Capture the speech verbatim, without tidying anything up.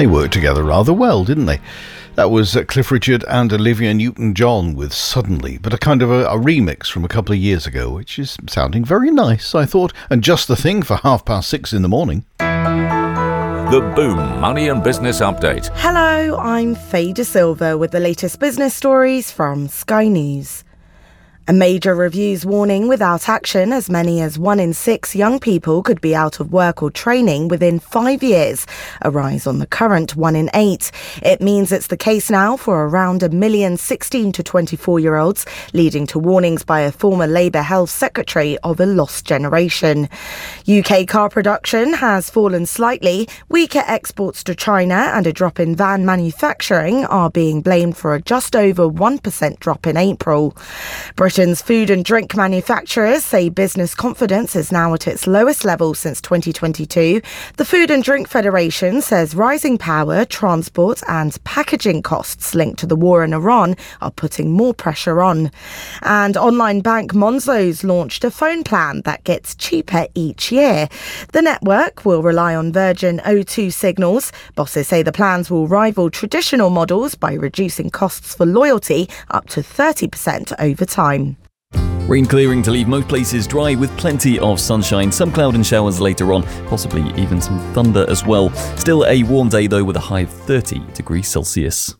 They worked together rather well, didn't they? That was uh, Cliff Richard and Olivia Newton-John with Suddenly, but a kind of a, a remix from a couple of years ago, which is sounding very nice, I thought, and just the thing for half past six in the morning. The Boom Money and Business Update. Hello, I'm Faye De Silva with the latest business stories from Sky News. A major reviews warning without action. As many as one in six young people could be out of work or training within five years, a rise on the current one in eight. It means it's the case now for around a million sixteen to twenty-four-year-olds, leading to warnings by a former Labour Health Secretary of a lost generation. U K car production has fallen slightly. Weaker exports to China and a drop in van manufacturing are being blamed for a just over one percent drop in April. Britain's food and drink manufacturers say business confidence is now at its lowest level since twenty twenty-two. The Food and Drink Federation says rising power, transport and packaging costs linked to the war in Iran are putting more pressure on. And online bank Monzo's launched a phone plan that gets cheaper each year. The network will rely on Virgin O two signals. Bosses say the plans will rival traditional models by reducing costs for loyalty up to thirty percent over time. Rain clearing to leave most places dry with plenty of sunshine, some cloud and showers later on, possibly even some thunder as well. Still a warm day though with a high of thirty degrees Celsius.